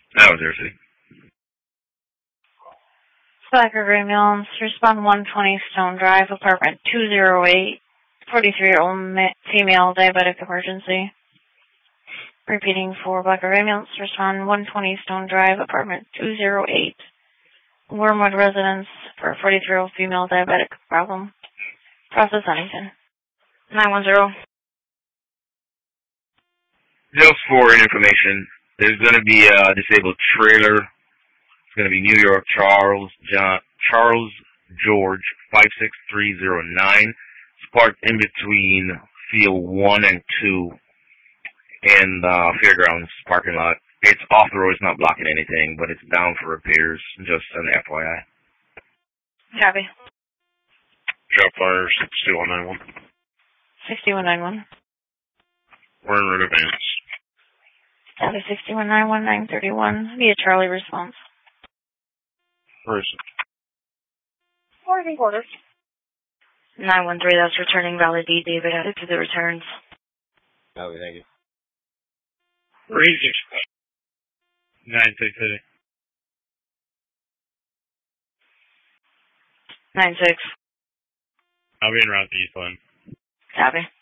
That was Jersey. Slacker ambulance, respond 120 Stone Drive, apartment 208, 43-year-old female, diabetic emergency. Repeating for Blacker ambulance, respond 120 Stone Drive, apartment 208, Wormwood residence for 43-year-old female, diabetic problem. Process Huntington. 910. Just for information, there's going to be a disabled trailer. It's going to be New York Charles George 56309. It's parked in between field 1 and 2 in the fairgrounds parking lot. It's off the road, it's not blocking anything, but it's down for repairs, just an FYI. Copy. Drop fire 6191. 6191. We're in route advance. Copy 6191, 931. Via Charlie response. Where is it? Quarters. 913, that's returning valid D. David added to the returns. Copy, thank you. Where is it? 960. 96. I'll be en route to East Lynn. Copy.